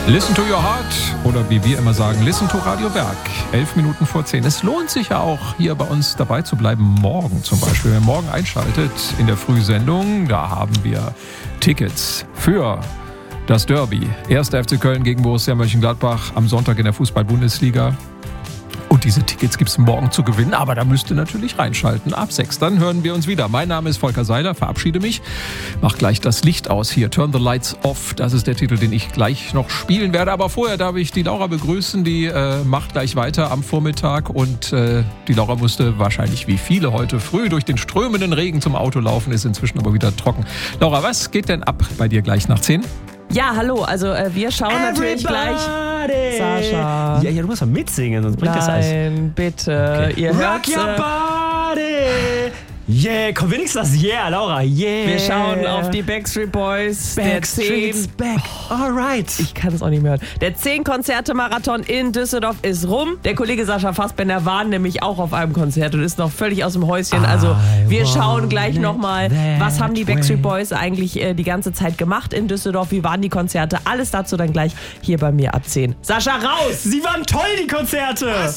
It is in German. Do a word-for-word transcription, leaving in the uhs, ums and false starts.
Listen to your heart oder wie wir immer sagen, listen to Radio Berg. Elf Minuten vor zehn. Es lohnt sich ja auch, hier bei uns dabei zu bleiben. Morgen zum Beispiel. Wer morgen einschaltet in der Frühsendung, da haben wir Tickets für das Derby. erster F C Köln gegen Borussia Mönchengladbach am Sonntag in der Fußball-Bundesliga. Und diese Tickets gibt es morgen zu gewinnen, aber da müsst ihr natürlich reinschalten. Ab sechs, dann hören wir uns wieder. Mein Name ist Volker Seiler, verabschiede mich. Mach gleich das Licht aus hier. Turn the lights off. Das ist der Titel, den ich gleich noch spielen werde. Aber vorher darf ich die Laura begrüßen. Die äh, macht gleich weiter am Vormittag. Und äh, die Laura musste wahrscheinlich wie viele heute früh durch den strömenden Regen zum Auto laufen. Ist inzwischen aber wieder trocken. Laura, was geht denn ab bei dir gleich nach zehn? Ja, hallo, also äh, wir schauen Everybody. natürlich gleich. Sascha. Ja, ja, du musst mal mitsingen, sonst bringt Nein, das alles. Nein, bitte. Okay. Ihr Rock hört, your body! Yeah, komm wenigstens das Yeah, Laura, yeah. Wir schauen auf die Backstreet Boys. Backstreet's back. Alright. Ich kann es auch nicht mehr hören. Der zehn-Konzerte-Marathon in Düsseldorf ist rum. Der Kollege Sascha Fassbender war nämlich auch auf einem Konzert und ist noch völlig aus dem Häuschen. Also wir schauen gleich nochmal, was haben die Backstreet Boys eigentlich äh, die ganze Zeit gemacht in Düsseldorf? Wie waren die Konzerte? Alles dazu dann gleich hier bei mir ab zehn. Sascha, raus! Sie waren toll, die Konzerte! Was?